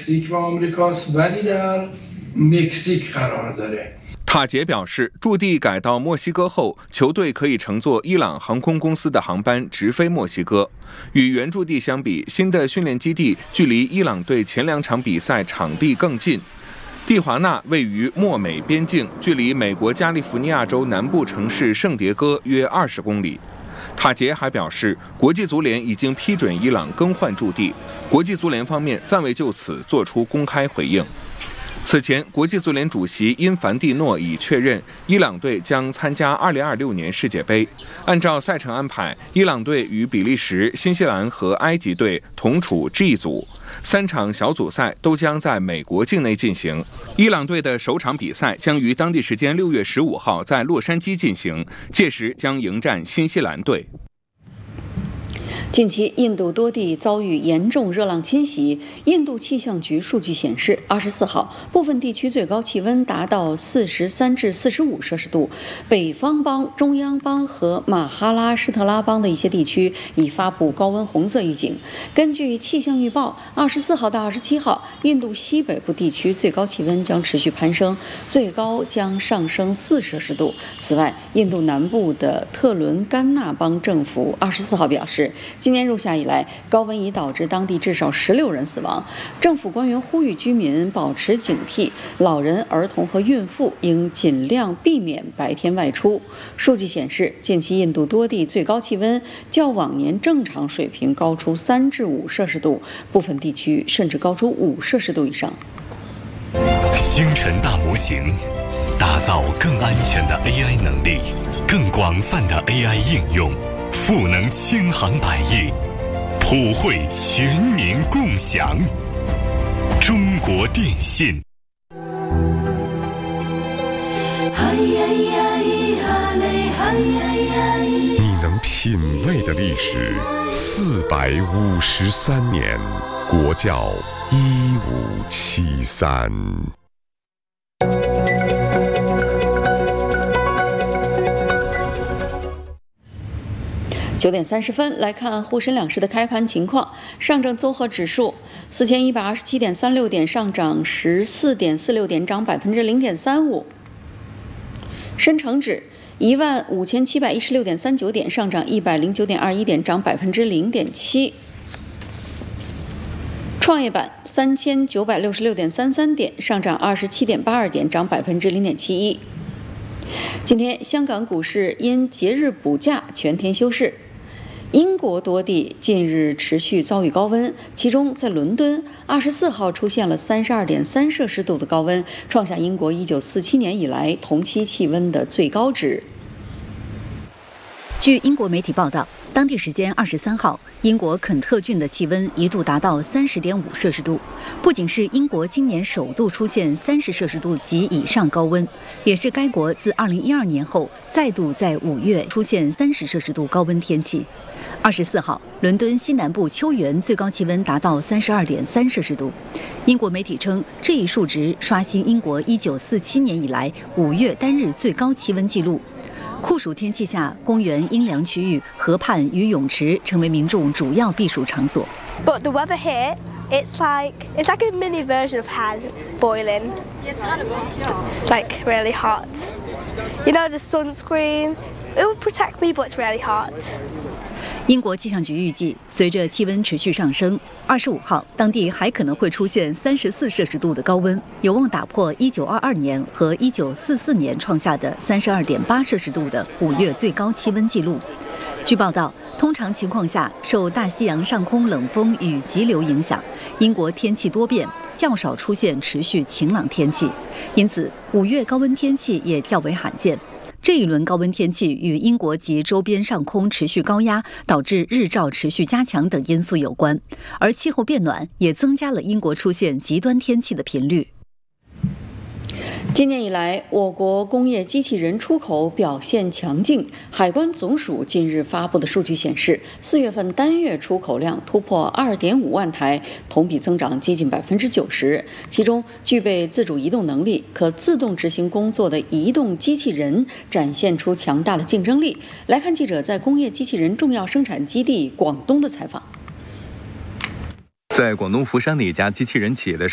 مکزیک و آمریکاست ولی در مکزیک قرار داره。 塔杰表示，驻地改到墨西哥后，球队可以乘坐伊朗航空公司的航班直飞墨西哥。与原驻地相比，新的训练基地距离伊朗队前2场比赛场地更近。蒂华纳位于墨美边境，距离美国加利福尼亚州南部城市圣迭戈约20公里。塔杰还表示，国际足联已经批准伊朗更换驻地，国际足联方面暂未就此作出公开回应。此前，国际足联主席因凡蒂诺已确认，伊朗队将参加2026年世界杯。按照赛程安排，伊朗队与比利时、新西兰和埃及队同处 G 组，3场小组赛都将在美国境内进行。伊朗队的首场比赛将于当地时间6月15号在洛杉矶进行，届时将迎战新西兰队。 近期，印度多地遭遇严重热浪侵袭。印度气象局数据显示，24号部分地区最高气温达到43至45摄氏度。北方邦、中央邦和马哈拉施特拉邦的一些地区已发布高温红色预警。根据气象预报，24号到27号，印度西北部地区最高气温将持续攀升，最高将上升4摄氏度。此外，印度南部的特伦甘纳邦政府24号表示，今年入夏以来，高温已导致当地至少16人死亡。政府官员呼吁居民保持警惕，老人、儿童和孕妇应尽量避免白天外出。数据显示，近期印度多地最高气温较往年正常水平高出3至5摄氏度，部分地区甚至高出5摄氏度以上。 星辰大模型，打造更安全的 AI 能力，更广泛的 AI 应用。赋能千行百业，普惠全民共享。中国电信。 你能品味的历史453年，国窖1573。 9点30分，来看沪深两市的开盘情况。上证综合指数4127.36点，上涨14.46点，涨0.35%。深成指15716.39点，上涨109.21点，涨0.7%。创业板3966.33点，上涨27.82点，涨0.71%。今天香港股市因节日补假全天休市。英国多地近日持续遭遇高温，其中在伦敦24号出现了32.3摄氏度的高温，创下英国1947年以来同期气温的最高值。 据英国媒体报道，当地时间23号，英国肯特郡的气温一度达到30.5摄氏度，不仅是英国今年首度出现30摄氏度及以上高温，也是该国自2012年后再度在5月出现30摄氏度高温天气。24号，伦敦西南部秋园最高气温达到32.3摄氏度。英国媒体称，这一数值刷新英国1947年以来5月单日最高气温纪录。酷暑天气下，公园、阴凉区域、河畔与泳池成为民众主要避暑场所。 But the weather here, it's like a mini version of hell. It's boiling. It's like really hot. You know, the sunscreen, it will protect me, but it's really hot. 英国气象局预计，随着气温持续上升，25号当地还可能会出现34摄氏度的高温，有望打破1922年和1944年创下的32.8摄氏度的5月最高气温纪录。据报道，通常情况下，受大西洋上空冷锋与急流影响，英国天气多变，较少出现持续晴朗天气，因此5月高温天气也较为罕见。这一轮高温天气与英国及周边上空持续高压，导致日照持续加强等因素有关，而气候变暖也增加了英国出现极端天气的频率。 今年以来，我国工业机器人出口表现强劲。海关总署近日发布的数据显示，4月份单月出口量突破2.5万台，同比增长接近90%。其中，具备自主移动能力、可自动执行工作的移动机器人展现出强大的竞争力。来看记者在工业机器人重要生产基地广东的采访。 在广东佛山的一家机器人企业的